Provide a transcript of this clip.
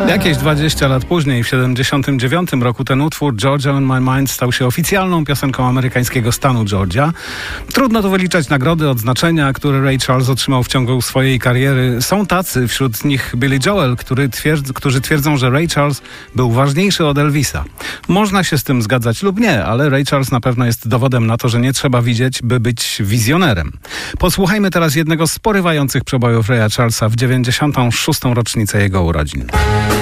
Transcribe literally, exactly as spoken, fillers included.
Jakieś dwadzieścia lat później, w siedemdziesiątym dziewiątym roku, ten utwór Georgia on My Mind stał się oficjalną piosenką amerykańskiego stanu Georgia. Trudno tu wyliczać nagrody, odznaczenia, które Ray Charles otrzymał w ciągu swojej kariery. Są tacy, wśród nich Billy Joel, który twierdz, którzy twierdzą, że Ray Charles był ważniejszy od Elvisa. Można się z tym zgadzać lub nie, ale Ray Charles na pewno jest dowodem na to, że nie trzeba widzieć, by być wizjonerem. Posłuchajmy teraz jednego z porywających przebojów Raya Charlesa w dziewięćdziesiątą szóstą rocznicę jego urodzin.